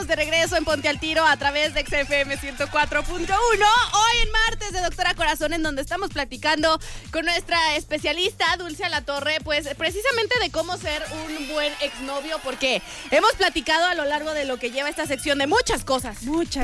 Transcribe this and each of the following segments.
estamos de regreso en Ponte al Tiro a través de XFM 104.1. Hoy en martes de Doctora Corazón, en donde estamos platicando con nuestra especialista Dulce Alatorre, pues precisamente de cómo ser un buen exnovio, porque hemos platicado a lo largo de lo que lleva esta sección de muchas cosas.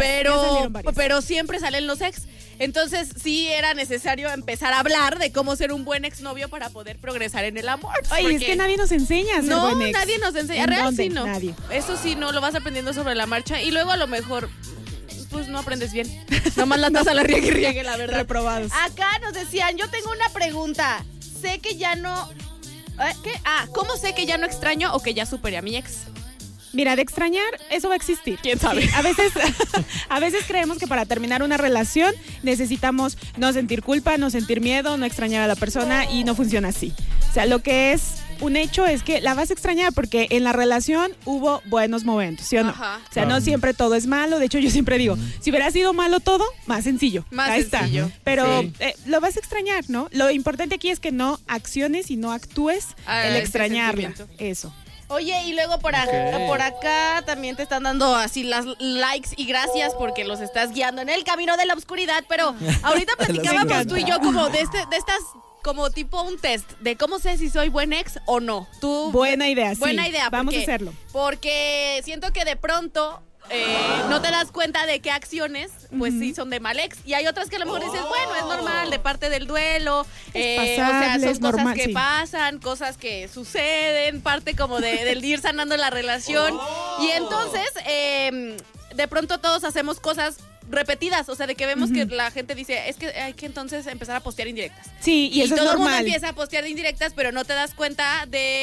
Pero siempre salen los ex. Entonces sí era necesario empezar a hablar de cómo ser un buen exnovio para poder progresar en el amor. Oye, es que nadie nos enseña a ser buen ex. No, nadie nos enseña. Real sí no. Nadie. Eso sí no, lo vas aprendiendo sobre la marcha y luego a lo mejor pues no aprendes bien. Nomás la estás a la riegue, la verdad. Reprobados. Acá nos decían, yo tengo una pregunta. Sé que ya no... ¿Qué? ¿Cómo sé que ya no extraño o que ya superé a mi ex? Mira, de extrañar, eso va a existir. ¿Quién sabe? Sí, a veces creemos que para terminar una relación necesitamos no sentir culpa, no sentir miedo, no extrañar a la persona y no funciona así. O sea, lo que es un hecho es que la vas a extrañar porque en la relación hubo buenos momentos, ¿sí o no? Ajá. O sea, no siempre todo es malo. De hecho, yo siempre digo, si hubiera sido malo todo, más sencillo. Más sencillo. Está. Pero Sí. lo vas a extrañar, ¿no? Lo importante aquí es que no acciones y no actúes el ese extrañarla. sentimiento. Eso. Oye, y luego por acá también te están dando así las likes y gracias porque los estás guiando en el camino de la oscuridad, pero ahorita platicábamos tú y yo como de estas como tipo un test de cómo sé si soy buen ex o no. Buena idea, sí. Buena idea. Vamos porque, a hacerlo. Porque siento que de pronto no te das cuenta de qué acciones pues sí son de mal ex y hay otras que a lo mejor dices, bueno, es normal, de parte del duelo, Es o sea, pasable, son es cosas normal, que sí. pasan, cosas que suceden, parte como del ir sanando la relación y entonces de pronto todos hacemos cosas repetidas, o sea, de que vemos que la gente dice, es que hay que entonces empezar a postear indirectas. Sí, y eso es todo el mundo normal. empieza a postear indirectas, pero no te das cuenta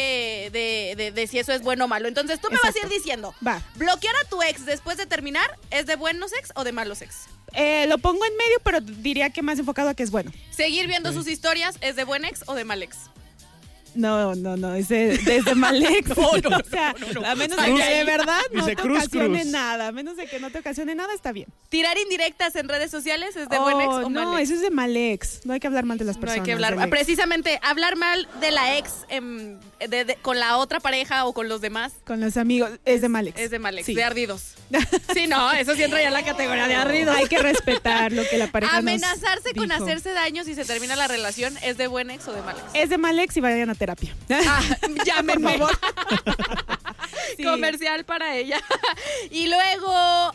de si eso es bueno o malo. Entonces tú me vas a ir diciendo, Va. ¿bloquear a tu ex después de terminar es de buenos ex o de malos ex? Lo pongo en medio, pero diría que más enfocado a que es bueno. ¿Seguir viendo sus historias es de buen ex o de mal ex? No, es de mal ex. O sea, a menos de que de verdad no Dice te cruz, ocasione cruz. nada. A menos de que no te ocasione nada, está bien. ¿Tirar indirectas en redes sociales es de buen ex o mal no, ex? eso es de mal ex. No hay que hablar mal de las No personas. hay que hablar, del ex. precisamente hablar mal de la ex con la otra pareja o con los demás. Con los amigos, es de mal ex. Es de mal ex, Sí. de ardidos. Sí, no, eso sí entra ya en la categoría de ardidos. Hay que respetar lo que la pareja Amenazarse nos con dijo. hacerse daño si se termina la relación es de buen ex o de mal ex. Es de mal ex y vayan a terapia. Llámenme. Por favor. Sí. Comercial para ella. Y luego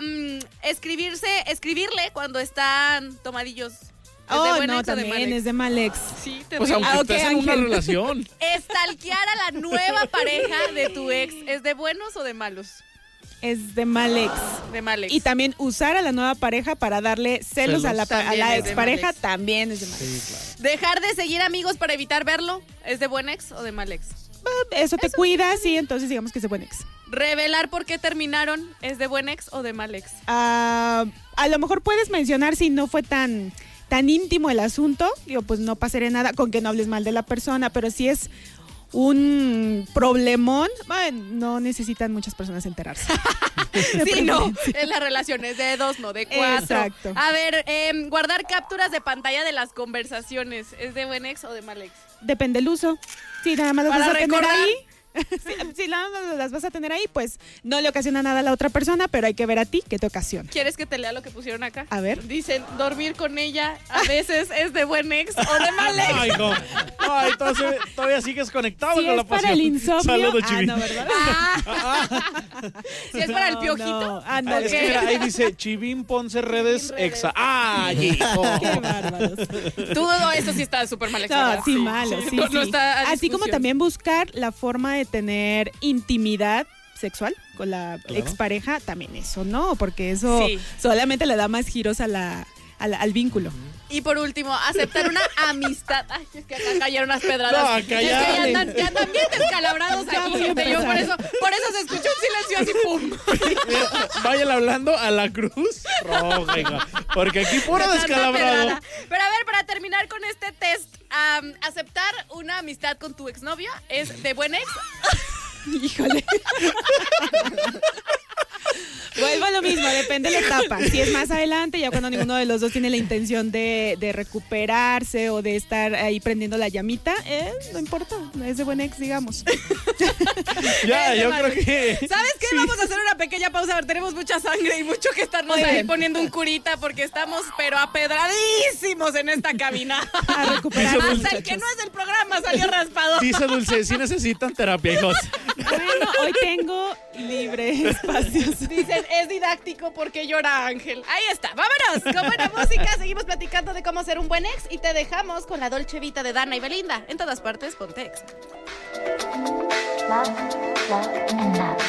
escribirle cuando están tomadillos. ¿Es de buen no, ex o de mal también ex? es de mal ex. Sí, te Pues digo. aunque ok, estés en una Ángel. relación. Estalquear a la nueva pareja de tu ex es de buenos o de malos? Es de mal ex. De mal ex. Y también usar a la nueva pareja para darle celos a la También es de expareja mal ex. también es de mal ex. Sí, claro. Dejar de seguir amigos para evitar verlo es de buen ex o de mal ex. Eso te cuida, sí, entonces digamos que es de buen ex. Revelar por qué terminaron es de buen ex o de mal ex. A lo mejor puedes mencionar si no fue tan íntimo el asunto, digo, pues no pasaría nada con que no hables mal de la persona, pero si es un problemón, bueno, no necesitan muchas personas enterarse. Sí, no, es la relación, es de 2, no de 4. Exacto. A ver, guardar capturas de pantalla de las conversaciones, ¿es de buen ex o de mal ex? Depende del uso. Si nada más las Para vas a tener recordar. ahí. Si nada más las vas a tener ahí, pues no le ocasiona nada a la otra persona, pero hay que ver a ti qué te ocasiona. ¿Quieres que te lea lo que pusieron acá? A ver. Dicen, dormir con ella a veces es de buen ex o de mal ex. Ay, no. Ay, todavía sigues conectado Si con la es para pasión. el insomnio, Saludos, Chivi. no, ¿verdad? Si es para el No, piojito. no, ándale. Es que mira, ahí dice Chivín Ponce Redes Chivín Redes. Exa. ¡Ay, hijo! Qué bárbaros. Todo eso sí está súper mal hecho. No, sí, malo, sí, no, sí. no está a Así como discusión. también buscar la forma de tener intimidad sexual con la Claro. expareja, también eso no, porque eso Sí. solamente le da más giros al vínculo. Y por último, aceptar una amistad. Ay, es que acá cayeron unas pedradas. No, acá Es que ya. ya andan bien descalabrados Ya aquí. voy a Gente. Yo por empezar. eso se escuchó un silencio así, pum. Vayan hablando a la cruz roja, hija, porque aquí puro De tanta descalabrado. pedrada. Pero a ver, para terminar con este test, aceptar una amistad con tu exnovio es de buen ex. Híjole. Vuelvo a lo mismo, depende de la etapa. Si es más adelante, ya cuando ninguno de los dos tiene la intención de recuperarse o de estar ahí prendiendo la llamita, no importa, es de buen ex, digamos. Ya, Es de yo mal creo ex. que. ¿Sabes qué? Sí. Vamos a hacer una pequeña pausa vamos a ver, tenemos mucha sangre y mucho que estarnos Muy ahí bien. poniendo un curita porque estamos pero apedradísimos en esta cabina. A recuperar, Eso, Hasta el que no es del programa salió raspado. Dice Dulce, sí necesitan terapia, hijos. Bueno, hoy tengo libre espacios. Dicen, es didáctico porque llora Ángel. Ahí está, vámonos. Con buena música, seguimos platicando de cómo ser un buen ex y te dejamos con la Dolce Vita de Dana y Belinda. En todas partes, ponte ex. Love, love, and love.